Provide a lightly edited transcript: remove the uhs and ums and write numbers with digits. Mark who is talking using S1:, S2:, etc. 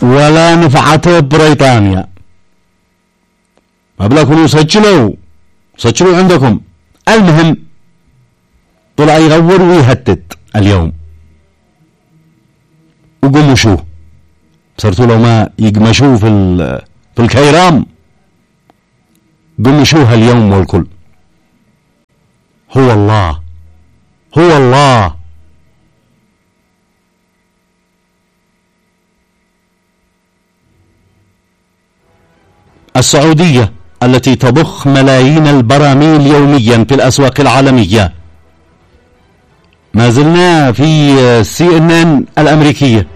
S1: ولا نفعته بريطانيا. ما بلاكم سجلوا عندكم. المهم طلع يغور ويهتت اليوم. وقمشوه صرتوا لو ما يقمشوه في الكيرام قمشوها اليوم والكل. هو الله. السعودية التي تضخ ملايين البراميل يوميا في الأسواق العالمية. ما زلنا في CNN الأمريكية.